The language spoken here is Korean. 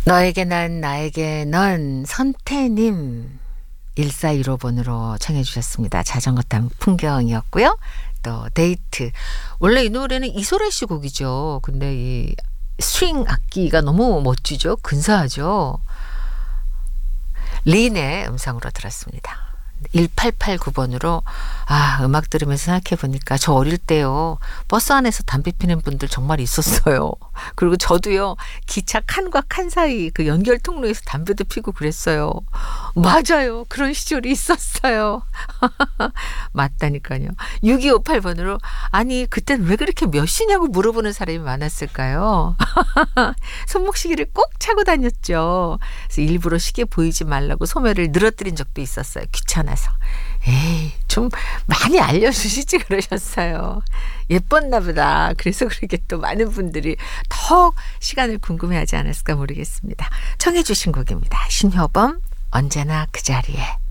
너에게 난 나에게 넌 선태님 1415번으로 청해 주셨습니다. 자전거 탄 풍경이었고요. 또 데이트. 원래 이 노래는 이소라 씨 곡이죠. 근데 이 스트링 악기가 너무 멋지죠. 근사하죠. 린의 음성으로 들었습니다. 1889번으로 음악 들으면서 생각해 보니까 저 어릴 때요. 버스 안에서 담배 피는 분들 정말 있었어요. 그리고 저도요. 기차 칸과 칸 사이 그 연결 통로에서 담배도 피고 그랬어요. 맞아요. 그런 시절이 있었어요. 맞다니까요. 6258번으로 아니 그땐 왜 그렇게 몇 시냐고 물어보는 사람이 많았을까요? 손목시계를 꼭 차고 다녔죠. 그래서 일부러 시계 보이지 말라고 소매를 늘어뜨린 적도 있었어요. 귀찮아서. 에이 좀 많이 알려주시지 그러셨어요. 예뻤나 보다. 그래서 그렇게 또 많은 분들이 더 시간을 궁금해하지 않았을까 모르겠습니다. 청해 주신 곡입니다. 신효범 언제나 그 자리에.